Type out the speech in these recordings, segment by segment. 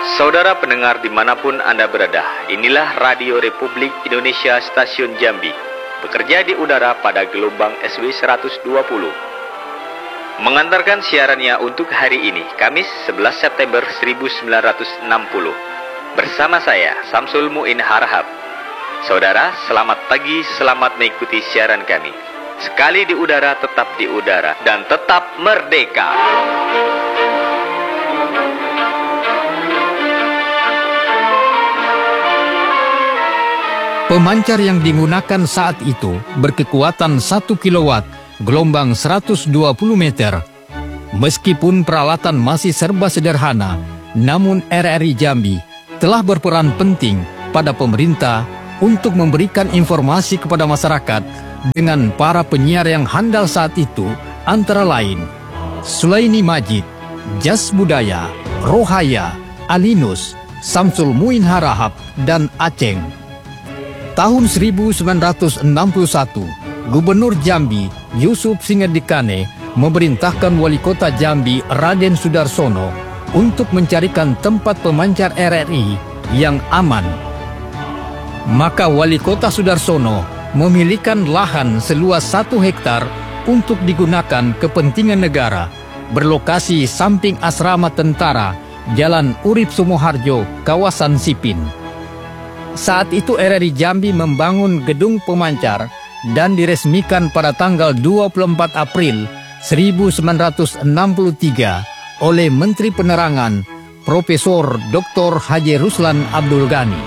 Saudara pendengar dimanapun Anda berada, inilah Radio Republik Indonesia Stasiun Jambi, bekerja di udara pada gelombang SW 120. Mengantarkan siarannya untuk hari ini, Kamis 11 September 1960. Bersama saya, Samsul Muin Harahap. Saudara, selamat pagi, selamat mengikuti siaran kami. Sekali di udara, tetap di udara, dan tetap merdeka. Pemancar yang digunakan saat itu berkekuatan 1 kW, gelombang 120 meter. Meskipun peralatan masih serba sederhana, namun RRI Jambi telah berperan penting pada pemerintah untuk memberikan informasi kepada masyarakat dengan para penyiar yang handal saat itu, antara lain Sulaini Majid, Jas Budaya, Rohaya, Alinus, Samsul Muin Harahap, dan Aceng. Tahun 1961, Gubernur Jambi Yusuf Singadikane memerintahkan Wali Kota Jambi Raden Sudarsono untuk mencarikan tempat pemancar RRI yang aman. Maka Wali Kota Sudarsono memilihkan lahan seluas 1 hektar untuk digunakan kepentingan negara, berlokasi samping asrama tentara, Jalan Urip Sumoharjo, kawasan Sipin. Saat itu RRI Jambi membangun gedung pemancar dan diresmikan pada tanggal 24 April 1963 oleh Menteri Penerangan Profesor Dr. Haji Ruslan Abdul Ghani.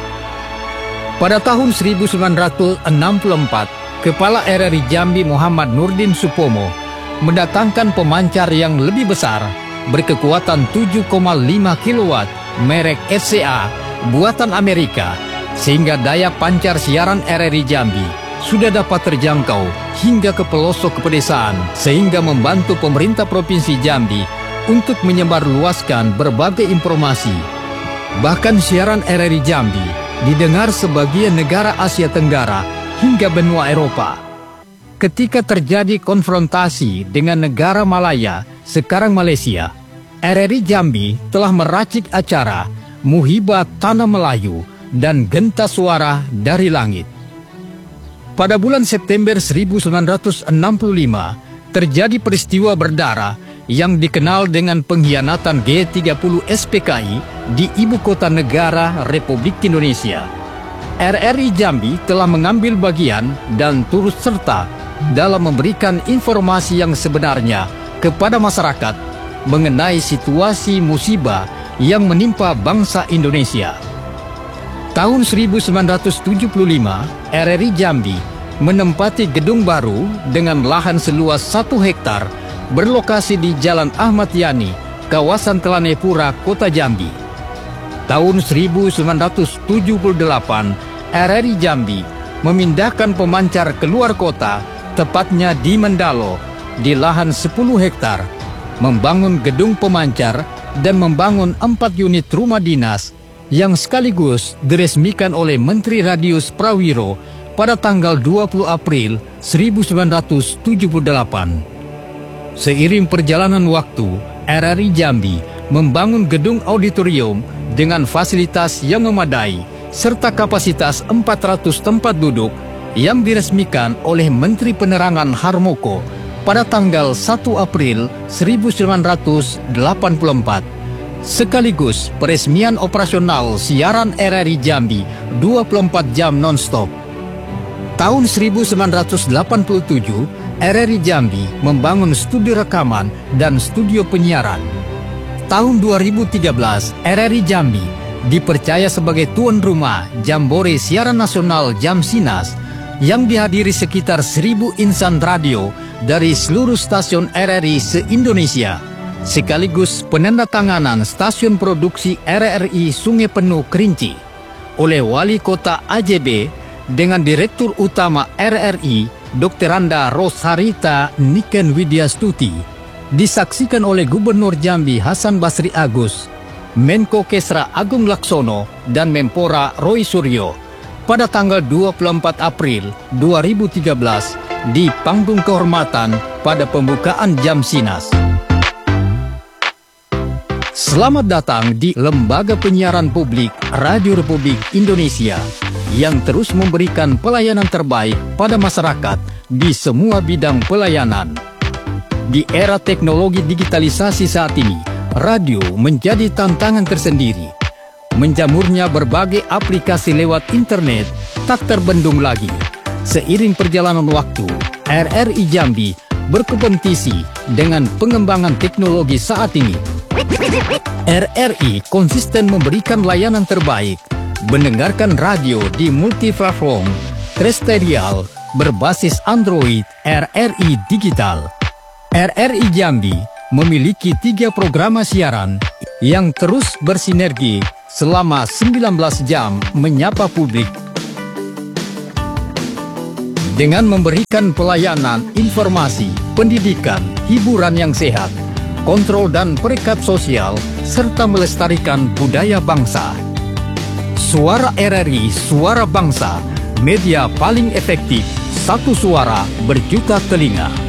Pada tahun 1964, Kepala RRI Jambi Muhammad Nurdin Supomo mendatangkan pemancar yang lebih besar berkekuatan 7,5 kW merek FCA buatan Amerika, sehingga daya pancar siaran RRI Jambi sudah dapat terjangkau hingga ke pelosok pedesaan, sehingga membantu pemerintah Provinsi Jambi untuk menyebarluaskan berbagai informasi. Bahkan siaran RRI Jambi didengar sebagian negara Asia Tenggara hingga benua Eropa. Ketika terjadi konfrontasi dengan negara Malaya, sekarang Malaysia, RRI Jambi telah meracik acara Muhibah Tanah Melayu dan Genta Suara dari Langit. Pada bulan September 1965, terjadi peristiwa berdarah yang dikenal dengan pengkhianatan G30 SPKI di Ibu Kota Negara Republik Indonesia. RRI Jambi telah mengambil bagian dan turut serta dalam memberikan informasi yang sebenarnya kepada masyarakat mengenai situasi musibah yang menimpa bangsa Indonesia. Tahun 1975, RRI Jambi menempati gedung baru dengan lahan seluas 1 hektar berlokasi di Jalan Ahmad Yani, kawasan Telanepura, Kota Jambi. Tahun 1978, RRI Jambi memindahkan pemancar keluar kota, tepatnya di Mendalo, di lahan 10 hektar, membangun gedung pemancar dan membangun 4 unit rumah dinas yang sekaligus diresmikan oleh Menteri Radius Prawiro pada tanggal 20 April 1978. Seiring perjalanan waktu, RRI Jambi membangun gedung auditorium dengan fasilitas yang memadai serta kapasitas 400 tempat duduk yang diresmikan oleh Menteri Penerangan Harmoko pada tanggal 1 April 1984, sekaligus peresmian operasional siaran RRI Jambi 24 jam non-stop. Tahun 1987, RRI Jambi membangun studio rekaman dan studio penyiaran. Tahun 2013, RRI Jambi dipercaya sebagai tuan rumah Jambore Siaran Nasional Jamsinas yang dihadiri sekitar 1.000 insan radio dari seluruh stasiun RRI se-Indonesia, sekaligus penandatanganan stasiun produksi RRI Sungai Penuh Kerinci oleh Wali Kota AJB dengan Direktur Utama RRI Dr. Randa Rosharita Niken Widyastuti, disaksikan oleh Gubernur Jambi Hasan Basri Agus, Menko Kesra Agung Laksono, dan Menpora Roy Suryo pada tanggal 24 April 2013 di panggung kehormatan pada pembukaan Jamsinas. Selamat datang di Lembaga Penyiaran Publik Radio Republik Indonesia yang terus memberikan pelayanan terbaik pada masyarakat di semua bidang pelayanan. Di era teknologi digitalisasi saat ini, radio menjadi tantangan tersendiri. Menjamurnya berbagai aplikasi lewat internet tak terbendung lagi. Seiring perjalanan waktu, RRI Jambi berkompetisi dengan pengembangan teknologi saat ini. RRI konsisten memberikan layanan terbaik, mendengarkan radio di multiplatform, terestrial, berbasis Android, RRI Digital. RRI Jambi memiliki 3 program siaran yang terus bersinergi selama 19 jam menyapa publik. Dengan memberikan pelayanan, informasi, pendidikan, hiburan yang sehat, kontrol dan perekat sosial, serta melestarikan budaya bangsa. Suara RRI, suara bangsa, media paling efektif, satu suara berjuta telinga.